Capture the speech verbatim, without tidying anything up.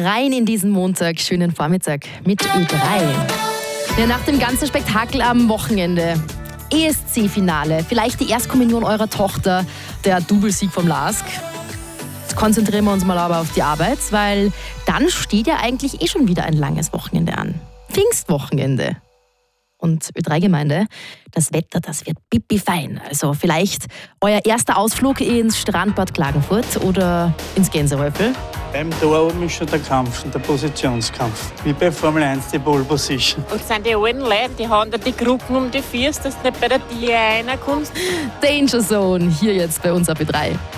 rein in diesen Montag. Schönen Vormittag mit Ö drei. Ja, nach dem ganzen Spektakel am Wochenende. E S C-Finale, vielleicht die Erstkommunion eurer Tochter, der Doublesieg vom Lask. Jetzt konzentrieren wir uns mal aber auf die Arbeit, weil dann steht ja eigentlich eh schon wieder ein langes Wochenende an. Pfingstwochenende. Und Ö drei Gemeinde, das Wetter, das wird pipi-fein. Also vielleicht euer erster Ausflug ins Strandbad Klagenfurt oder ins Gänsehäufel. Beim Tor oben ist schon der Kampf, der Positionskampf. Wie bei Formel eins die Pole Position. Und sind die alten Leute, die haben da die Gruppen um die Füße, dass du nicht bei der Tür reinkommst. Danger Zone, hier jetzt bei uns auf Ö drei.